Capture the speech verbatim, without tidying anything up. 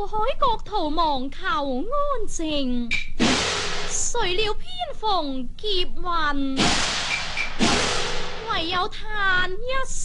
海角逃亡求安靜，誰料偏逢劫運，唯有嘆一